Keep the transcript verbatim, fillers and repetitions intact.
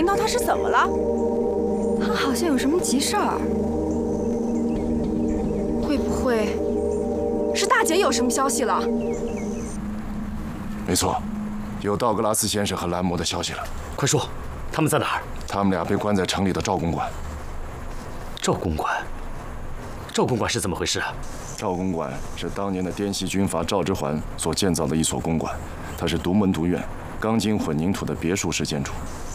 道他是怎么了？ 他好像有什么急事儿，会不会是大姐有什么消息了？ 没错，有道格拉斯先生和兰摩的消息了。 快说，他们在哪儿？ 他们俩被关在城里的赵公馆。 赵公馆？赵公馆是怎么回事啊？ 赵公馆是当年的滇西军阀赵之环所建造的一所公馆，它是独门独院、钢筋混凝土的别墅式建筑。